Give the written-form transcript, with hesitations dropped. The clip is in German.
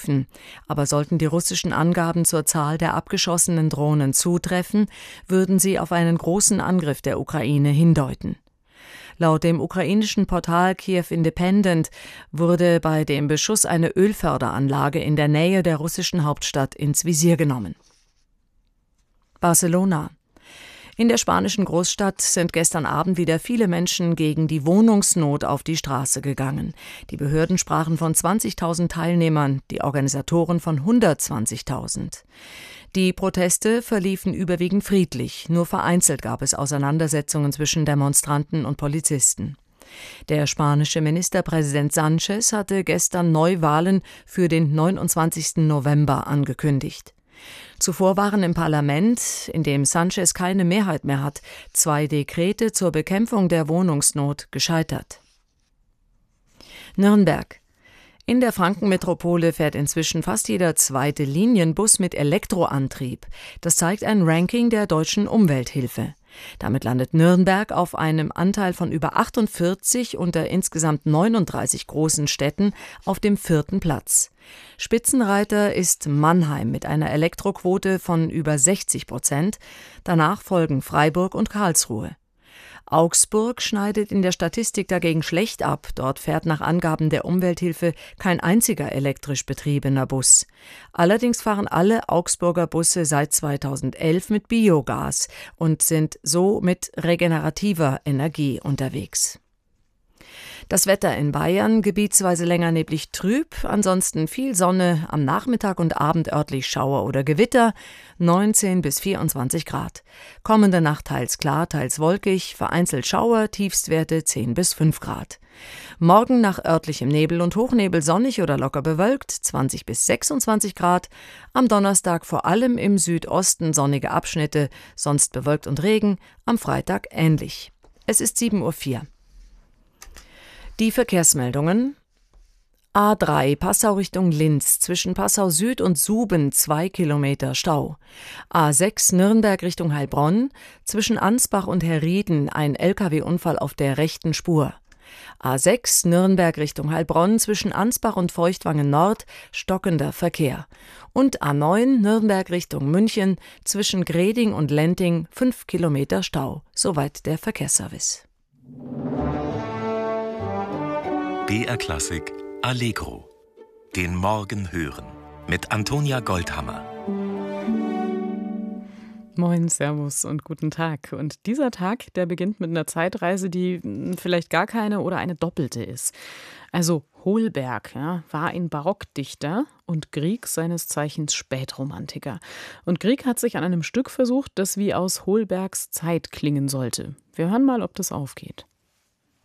überprüfen. Aber sollten die russischen Angaben zur Zahl der abgeschossenen Drohnen zutreffen, würden sie auf einen großen Angriff der Ukraine hindeuten. Laut dem ukrainischen Portal Kiew Independent wurde bei dem Beschuss eine Ölförderanlage in der Nähe der russischen Hauptstadt ins Visier genommen. Barcelona. In der spanischen Großstadt sind gestern Abend wieder viele Menschen gegen die Wohnungsnot auf die Straße gegangen. Die Behörden sprachen von 20.000 Teilnehmern, die Organisatoren von 120.000. Die Proteste verliefen überwiegend friedlich, nur vereinzelt gab es Auseinandersetzungen zwischen Demonstranten und Polizisten. Der spanische Ministerpräsident Sánchez hatte gestern Neuwahlen für den 29. November angekündigt. Zuvor waren im Parlament, in dem Sánchez keine Mehrheit mehr hat, 2 Dekrete zur Bekämpfung der Wohnungsnot gescheitert. Nürnberg. In der Frankenmetropole fährt inzwischen fast jeder zweite Linienbus mit Elektroantrieb. Das zeigt ein Ranking der Deutschen Umwelthilfe. Damit landet Nürnberg auf einem Anteil von über 48 unter insgesamt 39 großen Städten auf dem 4. Platz. Spitzenreiter ist Mannheim mit einer Elektroquote von über 60%. Danach folgen Freiburg und Karlsruhe. Augsburg schneidet in der Statistik dagegen schlecht ab. Dort fährt nach Angaben der Umwelthilfe kein einziger elektrisch betriebener Bus. Allerdings fahren alle Augsburger Busse seit 2011 mit Biogas und sind so mit regenerativer Energie unterwegs. Das Wetter in Bayern, gebietsweise länger neblig trüb, ansonsten viel Sonne, am Nachmittag und Abend örtlich Schauer oder Gewitter, 19 bis 24 Grad. Kommende Nacht teils klar, teils wolkig, vereinzelt Schauer, Tiefstwerte 10 bis 5 Grad. Morgen nach örtlichem Nebel und Hochnebel sonnig oder locker bewölkt, 20 bis 26 Grad. Am Donnerstag vor allem im Südosten sonnige Abschnitte, sonst bewölkt und Regen, am Freitag ähnlich. Es ist 7:04 Uhr. Die Verkehrsmeldungen: A3 Passau Richtung Linz, zwischen Passau Süd und Suben 2 Kilometer Stau. A6 Nürnberg Richtung Heilbronn, zwischen Ansbach und Herrieden ein Lkw-Unfall auf der rechten Spur. A6 Nürnberg Richtung Heilbronn, zwischen Ansbach und Feuchtwangen Nord stockender Verkehr. Und A9 Nürnberg Richtung München, zwischen Greding und Lenting 5 Kilometer Stau. Soweit der Verkehrsservice. BR Klassik Allegro. Den Morgen hören. Mit Antonia Goldhammer. Moin, Servus und guten Tag. Und dieser Tag, der beginnt mit einer Zeitreise, die vielleicht gar keine oder eine doppelte ist. Also Holberg war ein Barockdichter und Grieg seines Zeichens Spätromantiker. Und Grieg hat sich an einem Stück versucht, das wie aus Holbergs Zeit klingen sollte. Wir hören mal, ob das aufgeht.